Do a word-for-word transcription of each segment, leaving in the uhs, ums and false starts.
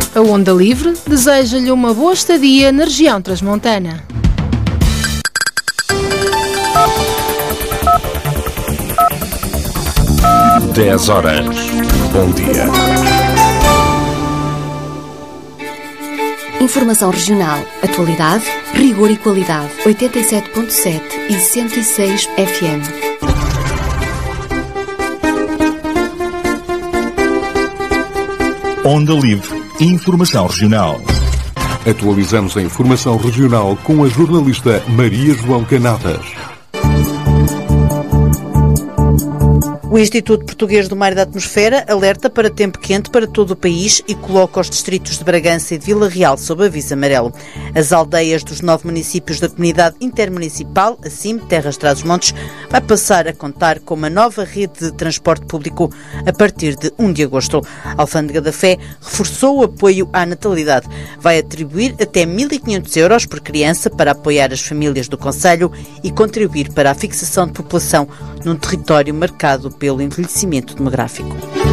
A Onda Livre deseja-lhe uma boa estadia na região transmontana. dez horas. Bom dia. Informação regional, atualidade, rigor e qualidade. oitenta e sete ponto sete e cento e seis F M. Onda Livre. Informação regional. Atualizamos a informação regional com a jornalista Maria João Canadas. O Instituto Português do Mar e da Atmosfera alerta para tempo quente para todo o país e coloca os distritos de Bragança e de Vila Real sob aviso amarelo. As aldeias dos nove municípios da Comunidade Intermunicipal, acima Terras Trás-os-Montes, vai passar a contar com uma nova rede de transporte público a partir de primeiro de agosto. A Alfândega da Fé reforçou o apoio à natalidade. Vai atribuir até mil e quinhentos euros por criança para apoiar as famílias do concelho e contribuir para a fixação de população num território marcado pelo envelhecimento demográfico.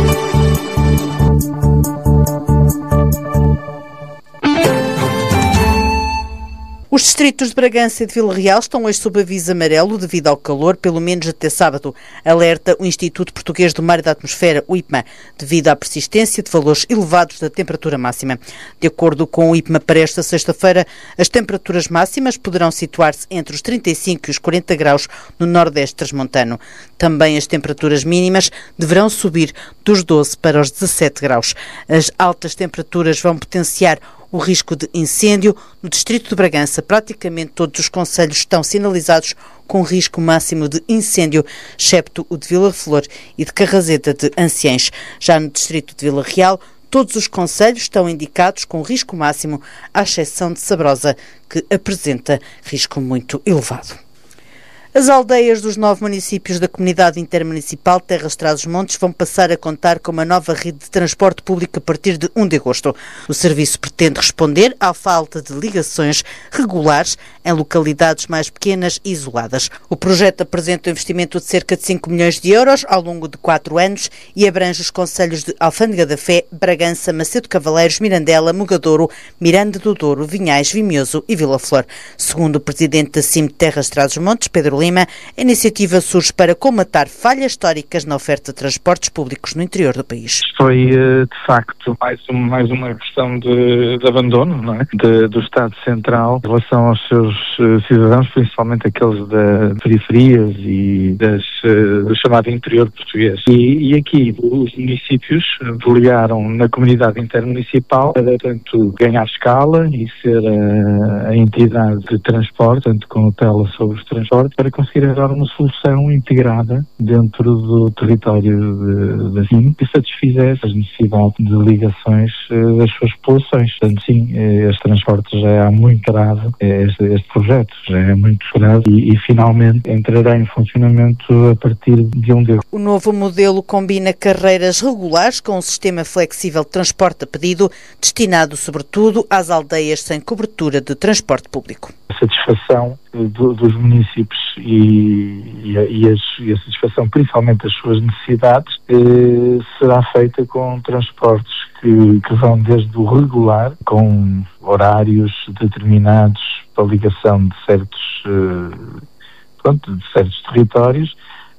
Os distritos de Bragança e de Vila Real estão hoje sob aviso amarelo devido ao calor, pelo menos até sábado, alerta o Instituto Português do Mar e da Atmosfera, o I P M A, devido à persistência de valores elevados da temperatura máxima. De acordo com o I P M A, para esta sexta-feira, as temperaturas máximas poderão situar-se entre os trinta e cinco e os quarenta graus no nordeste transmontano. Também as temperaturas mínimas deverão subir dos doze para os dezassete graus. As altas temperaturas vão potenciar o risco de incêndio. No distrito de Bragança, praticamente todos os concelhos estão sinalizados com risco máximo de incêndio, excepto o de Vila Flor e de Carrazeda de Anciães. Já no distrito de Vila Real, todos os concelhos estão indicados com risco máximo, à exceção de Sabrosa, que apresenta risco muito elevado. As aldeias dos nove municípios da Comunidade Intermunicipal Terras Trás-os-Montes vão passar a contar com uma nova rede de transporte público a partir de primeiro de agosto. O serviço pretende responder à falta de ligações regulares em localidades mais pequenas e isoladas. O projeto apresenta um investimento de cerca de cinco milhões de euros ao longo de quatro anos e abrange os concelhos de Alfândega da Fé, Bragança, Macedo Cavaleiros, Mirandela, Mugadouro, Miranda do Douro, Vinhais, Vimioso e Vila Flor. Segundo o presidente da C I M Terras Trás-os-Montes, Pedro Lima, a iniciativa surge para colmatar falhas históricas na oferta de transportes públicos no interior do país. Foi, de facto, mais, um, mais uma questão de, de abandono, não é? de, do Estado Central em relação aos seus cidadãos, principalmente aqueles das periferias e das, do chamado interior português. E, e aqui os municípios delegaram na comunidade intermunicipal para, tanto ganhar escala e ser a, a entidade de transporte, tanto com tutela sobre os transportes, para conseguir dar uma solução integrada dentro do território da C I M que satisfizesse as necessidades de ligações uh, das suas populações. Portanto, sim, este transporte já há muito grave, este, este projeto já é muito grave e, e finalmente entrará em funcionamento a partir de um dia. O novo modelo combina carreiras regulares com um sistema flexível de transporte a pedido, destinado sobretudo às aldeias sem cobertura de transporte público. A satisfação do, dos municípios e, e, a, e, as, e a satisfação principalmente das suas necessidades eh, será feita com transportes que, que vão desde o regular, com horários determinados para a ligação de certos, eh, pronto, de certos territórios,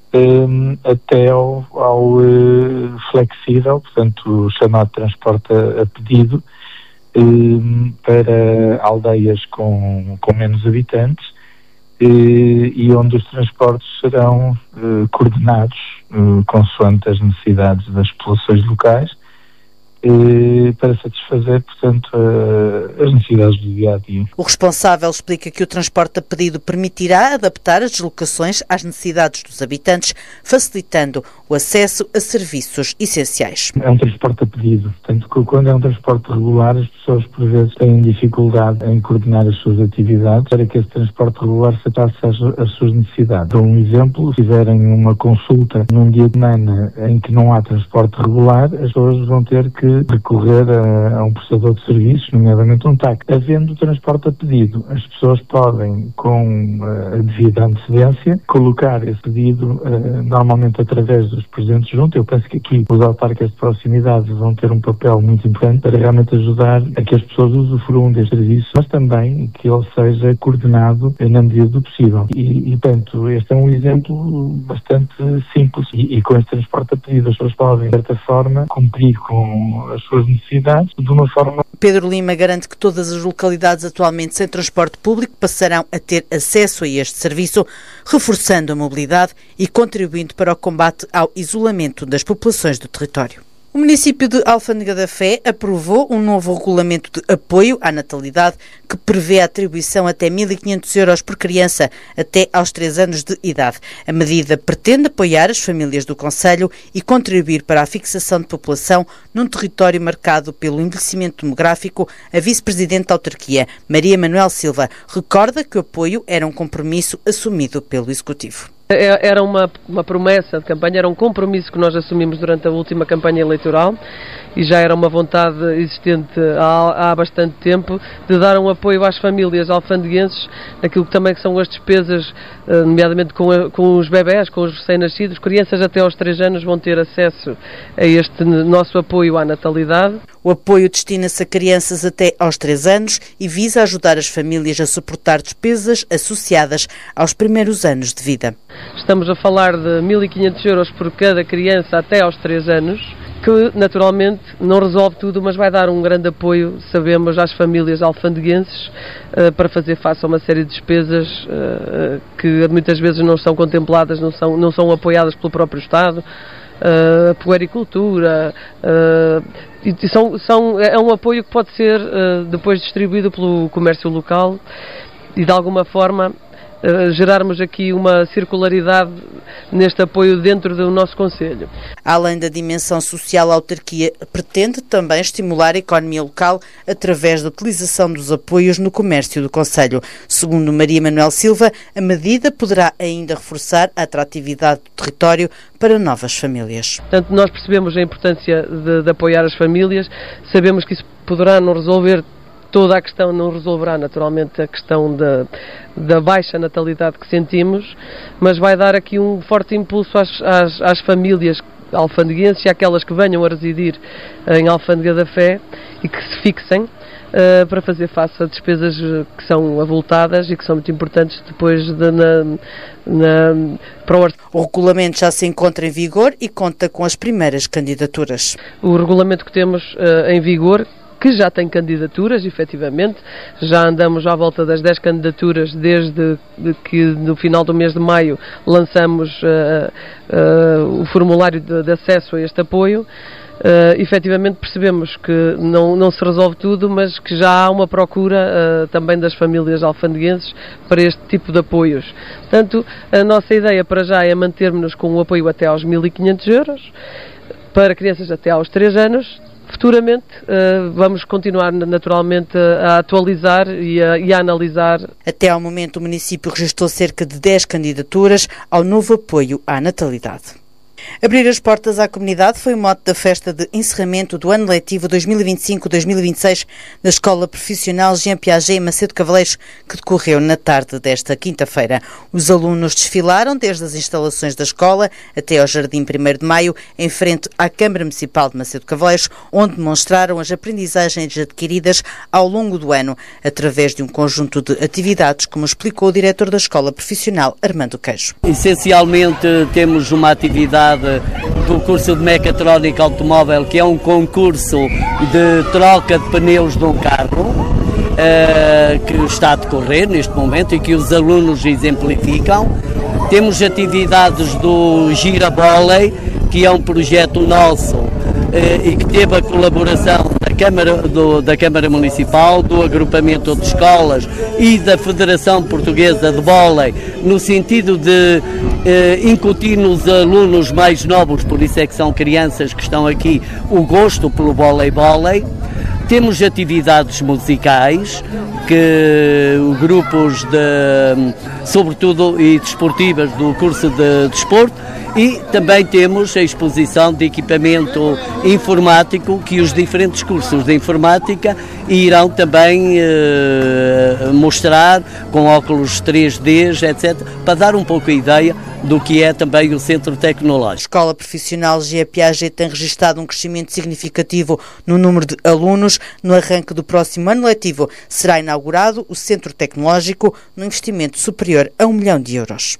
eh, até ao, ao eh, flexível, portanto o chamado transporte a, a pedido, para aldeias com, com menos habitantes e onde os transportes serão coordenados consoante as necessidades das populações locais para satisfazer, portanto, as necessidades do dia-a-dia. O responsável explica que o transporte a pedido permitirá adaptar as deslocações às necessidades dos habitantes, facilitando o acesso a serviços essenciais. É um transporte a pedido, portanto, quando é um transporte regular, as pessoas, por vezes, têm dificuldade em coordenar as suas atividades para que esse transporte regular se adapte às, às suas necessidades. Dou um exemplo: se tiverem uma consulta num dia de semana em que não há transporte regular, as pessoas vão ter que de recorrer a, a um prestador de serviços, nomeadamente um táxi. Havendo transporte a pedido, as pessoas podem, com a devida antecedência, colocar esse pedido uh, normalmente através dos presentes junto. Eu penso que aqui os autarcas de proximidade vão ter um papel muito importante para realmente ajudar a que as pessoas usufruam deste serviço, mas também que ele seja coordenado na medida do possível. E, e portanto, este é um exemplo bastante simples. E, e com este transporte a pedido, as pessoas podem, de certa forma, cumprir com as suas necessidades de uma forma... Pedro Lima garante que todas as localidades atualmente sem transporte público passarão a ter acesso a este serviço, reforçando a mobilidade e contribuindo para o combate ao isolamento das populações do território. O município de Alfândega da Fé aprovou um novo regulamento de apoio à natalidade que prevê a atribuição até mil e quinhentos euros por criança até aos três anos de idade. A medida pretende apoiar as famílias do concelho e contribuir para a fixação de população num território marcado pelo envelhecimento demográfico. A vice-presidente da autarquia, Maria Manuel Silva, recorda que o apoio era um compromisso assumido pelo Executivo. Era uma, uma promessa de campanha, era um compromisso que nós assumimos durante a última campanha eleitoral e já era uma vontade existente há, há bastante tempo de dar um apoio às famílias alfandeguenses, aquilo que também são as despesas, nomeadamente com, a, com os bebés, com os recém-nascidos. Crianças até aos três anos vão ter acesso a este nosso apoio à natalidade. O apoio destina-se a crianças até aos três anos e visa ajudar as famílias a suportar despesas associadas aos primeiros anos de vida. Estamos a falar de mil e quinhentos euros por cada criança até aos três anos, que naturalmente não resolve tudo, mas vai dar um grande apoio, sabemos, às famílias alfandeguenses uh, para fazer face a uma série de despesas uh, que muitas vezes não são contempladas, não são, não são apoiadas pelo próprio Estado. Uh, a puericultura, uh, e são, são, é um apoio que pode ser uh, depois distribuído pelo comércio local e de alguma forma uh, gerarmos aqui uma circularidade neste apoio dentro do nosso concelho. Além da dimensão social, a autarquia pretende também estimular a economia local através da utilização dos apoios no comércio do concelho. Segundo Maria Manuel Silva, a medida poderá ainda reforçar a atratividade do território para novas famílias. Portanto, nós percebemos a importância de, de apoiar as famílias, sabemos que isso poderá não resolver toda a questão, não resolverá naturalmente a questão da, da baixa natalidade que sentimos, mas vai dar aqui um forte impulso às, às, às famílias alfandeguenses e àquelas que venham a residir em Alfândega da Fé e que se fixem uh, para fazer face a despesas que são avultadas e que são muito importantes depois de, na, na, para o orçamento. O regulamento já se encontra em vigor e conta com as primeiras candidaturas. O regulamento que temos uh, em vigor, que já tem candidaturas, efetivamente, já andamos à volta das dez candidaturas desde que no final do mês de maio lançamos uh, uh, o formulário de, de acesso a este apoio. Uh, efetivamente percebemos que não, não se resolve tudo, mas que já há uma procura uh, também das famílias alfandeguenses para este tipo de apoios. Portanto, a nossa ideia para já é mantermos-nos com o apoio até aos mil e quinhentos euros, para crianças até aos três anos. Futuramente uh, vamos continuar naturalmente a atualizar e a, e a analisar. Até ao momento o município registrou cerca de dez candidaturas ao novo apoio à natalidade. Abrir as portas à comunidade foi o mote da festa de encerramento do ano letivo dois mil e vinte e cinco dois mil e vinte e seis da Escola Profissional Jean Piaget em Macedo Cavaleiros, que decorreu na tarde desta quinta-feira. Os alunos desfilaram desde as instalações da escola até ao Jardim primeiro de Maio, em frente à Câmara Municipal de Macedo Cavaleiros, onde demonstraram as aprendizagens adquiridas ao longo do ano, através de um conjunto de atividades, como explicou o diretor da Escola Profissional, Armando Queijo. Essencialmente temos uma atividade do curso de Mecatrónica Automóvel, que é um concurso de troca de pneus de um carro, uh, que está a decorrer neste momento e que os alunos exemplificam. Temos atividades do Gira Vôlei, que é um projeto nosso uh, e que teve a colaboração da Câmara, do, da Câmara Municipal, do Agrupamento de Escolas e da Federação Portuguesa de Vôlei, no sentido de eh, incutir nos alunos mais novos, por isso é que são crianças que estão aqui, o gosto pelo vôlei-vôlei. Temos atividades musicais, que grupos de sobretudo e desportivas do curso de desporto, e também temos a exposição de equipamento informático que os diferentes cursos de informática irão também eh, mostrar com óculos três D, etcétera, para dar um pouco a ideia do que é também o Centro Tecnológico. A Escola Profissional G E Piaget tem registrado um crescimento significativo no número de alunos. No arranque do próximo ano letivo será inaugurado o Centro Tecnológico no investimento superior a um milhão de euros.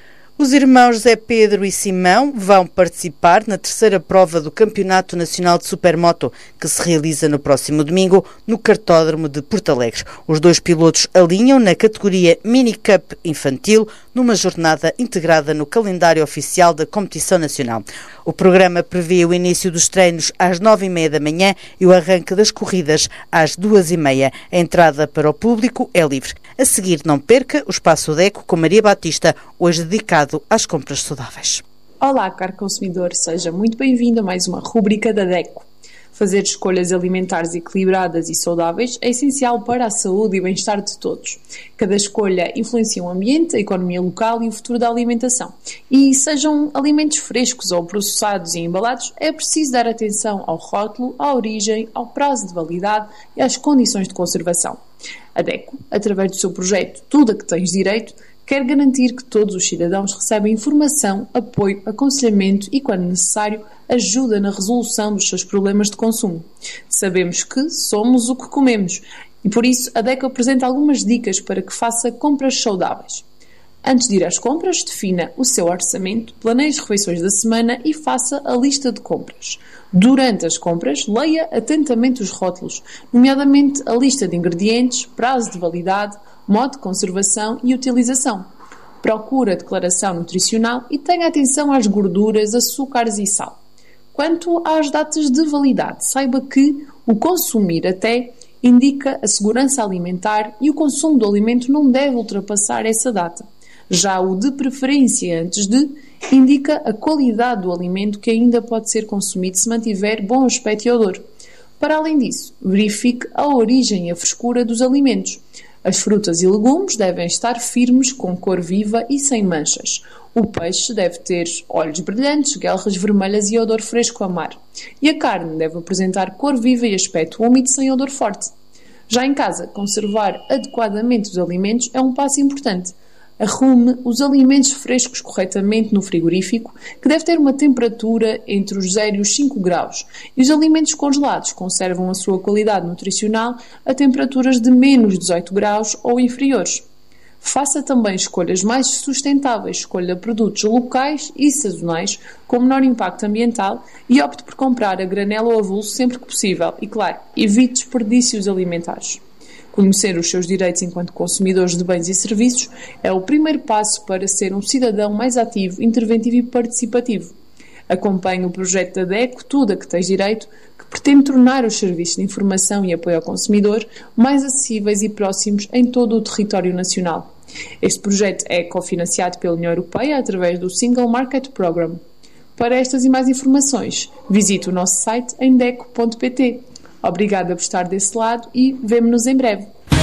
Os irmãos José Pedro e Simão vão participar na terceira prova do Campeonato Nacional de Supermoto, que se realiza no próximo domingo no Cartódromo de Porto Alegre. Os dois pilotos alinham na categoria Mini Cup Infantil, numa jornada integrada no calendário oficial da competição nacional. O programa prevê o início dos treinos às nove e meia da manhã e o arranque das corridas às duas e meia. A entrada para o público é livre. A seguir, não perca o Espaço DECO com Maria Batista, hoje dedicado às compras saudáveis. Olá, caro consumidor, seja muito bem-vindo a mais uma rúbrica da DECO. Fazer escolhas alimentares equilibradas e saudáveis é essencial para a saúde e bem-estar de todos. Cada escolha influencia o ambiente, a economia local e o futuro da alimentação. E sejam alimentos frescos ou processados e embalados, é preciso dar atenção ao rótulo, à origem, ao prazo de validade e às condições de conservação. A DECO, através do seu projeto Tudo a que Tens Direito, quer garantir que todos os cidadãos recebem informação, apoio, aconselhamento e, quando necessário, ajuda na resolução dos seus problemas de consumo. Sabemos que somos o que comemos e, por isso, a DECO apresenta algumas dicas para que faça compras saudáveis. Antes de ir às compras, defina o seu orçamento, planeie as refeições da semana e faça a lista de compras. Durante as compras, leia atentamente os rótulos, nomeadamente a lista de ingredientes, prazo de validade, modo de conservação e utilização. Procure a declaração nutricional e tenha atenção às gorduras, açúcares e sal. Quanto às datas de validade, saiba que o consumir até indica a segurança alimentar e o consumo do alimento não deve ultrapassar essa data. Já o de preferência antes de indica a qualidade do alimento que ainda pode ser consumido se mantiver bom aspecto e odor. Para além disso, verifique a origem e a frescura dos alimentos. As frutas e legumes devem estar firmes, com cor viva e sem manchas. O peixe deve ter olhos brilhantes, guelras vermelhas e odor fresco a mar. E a carne deve apresentar cor viva e aspecto úmido sem odor forte. Já em casa, conservar adequadamente os alimentos é um passo importante. Arrume os alimentos frescos corretamente no frigorífico, que deve ter uma temperatura entre os zero e os cinco graus, e os alimentos congelados conservam a sua qualidade nutricional a temperaturas de menos dezoito graus ou inferiores. Faça também escolhas mais sustentáveis, escolha produtos locais e sazonais com menor impacto ambiental e opte por comprar a granel ou avulso sempre que possível e, claro, evite desperdícios alimentares. Conhecer os seus direitos enquanto consumidores de bens e serviços é o primeiro passo para ser um cidadão mais ativo, interventivo e participativo. Acompanhe o projeto da DECO Tudo a que Tens Direito, que pretende tornar os serviços de informação e apoio ao consumidor mais acessíveis e próximos em todo o território nacional. Este projeto é cofinanciado pela União Europeia através do Single Market Program. Para estas e mais informações, visite o nosso site em deco ponto pt. Obrigada por estar desse lado e vemo-nos em breve.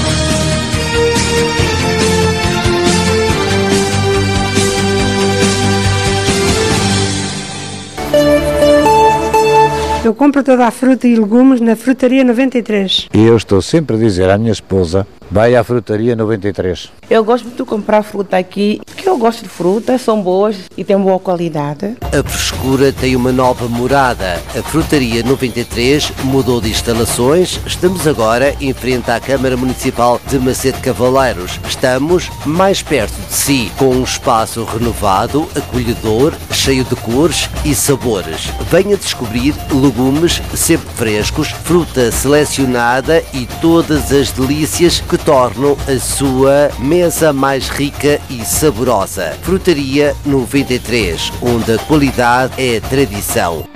Eu compro toda a fruta e legumes na Frutaria noventa e três. E eu estou sempre a dizer à minha esposa, vai à Frutaria noventa e três. Eu gosto de comprar fruta aqui, porque eu gosto de fruta, são boas e têm boa qualidade. A frescura tem uma nova morada. A Frutaria noventa e três mudou de instalações. Estamos agora em frente à Câmara Municipal de Macete Cavaleiros. Estamos mais perto de si, com um espaço renovado, acolhedor, cheio de cores e sabores. Venha descobrir legumes sempre frescos, fruta selecionada e todas as delícias que tornam a sua mesa mais rica e saborosa. Frutaria noventa e três, onde a qualidade é tradição.